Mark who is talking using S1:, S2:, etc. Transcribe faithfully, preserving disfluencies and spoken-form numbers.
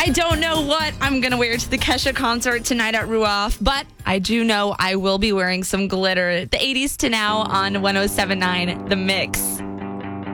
S1: I don't know what I'm going to wear to the Kesha concert tonight at Ruoff, but I do know I will be wearing some glitter. The eighties to now on one oh seven point nine The Mix.